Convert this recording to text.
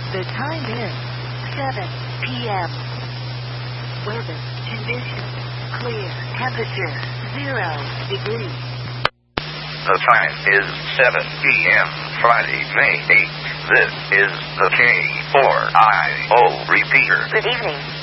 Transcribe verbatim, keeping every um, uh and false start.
The time is seven p.m. Weather conditions clear. Temperature zero degrees. The time is seven p.m. Friday, May eighth. This is the K four I O repeater. Good evening.